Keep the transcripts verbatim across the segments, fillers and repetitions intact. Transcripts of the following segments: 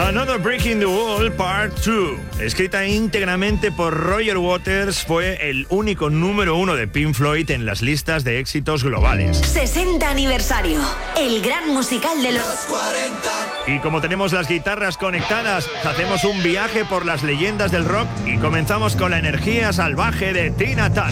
Another Brick in the Wall Part dos, escrita íntegramente por Roger Waters, fue el único número uno de Pink Floyd en las listas de éxitos globales. sesenta aniversario, el gran musical de los cuarenta. Y como tenemos las guitarras conectadas, hacemos un viaje por las leyendas del rock y comenzamos con la energía salvaje de Tina Turner.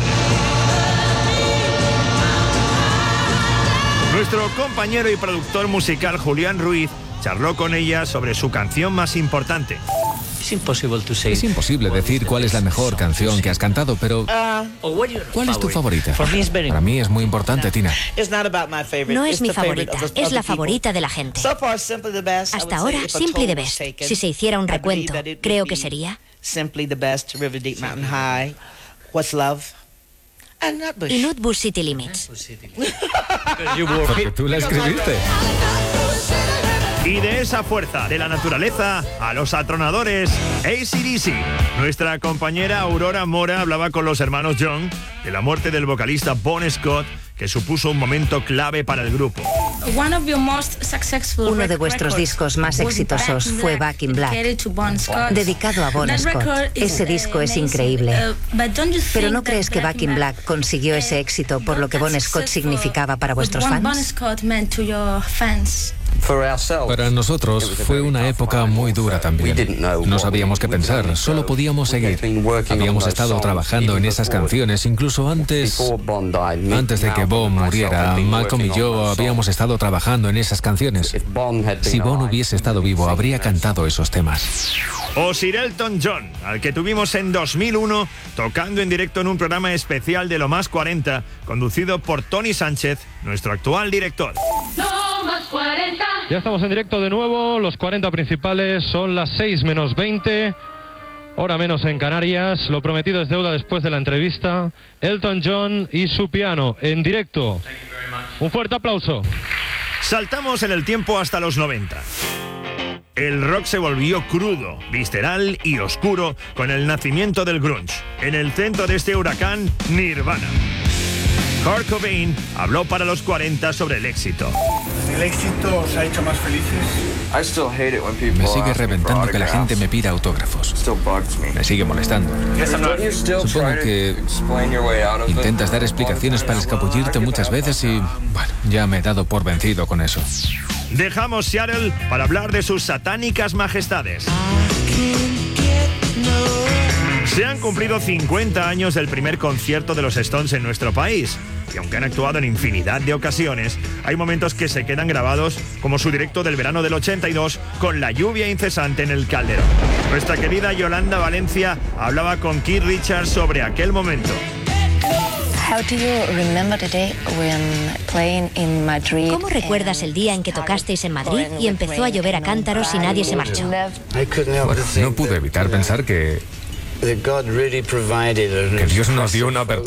Nuestro compañero y productor musical Julián Ruiz charló con ella sobre su canción más importante. Es imposible decir cuál es la mejor canción que has cantado, pero ¿cuál es tu favorita? Para mí es muy importante, Tina. No es mi favorita, es la favorita de la gente. Hasta ahora, Simply the Best. Si se hiciera un recuento, creo que sería y Nutbush City Limits. Porque tú la escribiste. Y de esa fuerza de la naturaleza a los atronadores, A C D C. Nuestra compañera Aurora Mora hablaba con los hermanos John de la muerte del vocalista Bon Scott, que supuso un momento clave para el grupo. Uno de vuestros discos más exitosos fue Back in Black, dedicado a Bon Scott. Ese disco es increíble. Pero ¿no crees que Back in Black consiguió ese éxito por lo que Bon Scott significaba para vuestros fans? Para nosotros fue una época muy dura también. No sabíamos qué pensar, solo podíamos seguir. Habíamos estado trabajando en esas canciones incluso antes, antes de que Bon muriera. Malcolm y yo habíamos estado trabajando en esas canciones. Si Bon hubiese estado vivo, habría cantado esos temas. O Sir Elton John, al que tuvimos en dos mil uno tocando en directo en un programa especial de Lo Más cuarenta, conducido por Tony Sánchez, nuestro actual director. Ya estamos en directo de nuevo, los cuarenta principales, son las seis menos veinte, hora menos en Canarias. Lo prometido es deuda después de la entrevista. Elton John y su piano en directo. Un fuerte aplauso. Saltamos en el tiempo hasta los noventa. El rock se volvió crudo, visceral y oscuro con el nacimiento del grunge. En el centro de este huracán, Nirvana. Kurt Cobain habló para los cuarenta sobre el éxito. ¿El éxito os ha hecho más felices? Me sigue reventando que la gente me pida autógrafos. Me sigue molestando. Supongo que intentas dar explicaciones para escabullirte muchas veces y, bueno, ya me he dado por vencido con eso. Dejamos Seattle para hablar de sus satánicas majestades. Se han cumplido cincuenta años del primer concierto de los Stones en nuestro país. Y aunque han actuado en infinidad de ocasiones, hay momentos que se quedan grabados, como su directo del verano del ochenta y dos, con la lluvia incesante en el Calderón. Nuestra querida Yolanda Valencia hablaba con Keith Richards sobre aquel momento. ¿Cómo recuerdas el día en que tocasteis en Madrid y empezó a llover a cántaros y nadie se marchó? Bueno, no pude evitar pensar que... que Dios nos dio una apertura.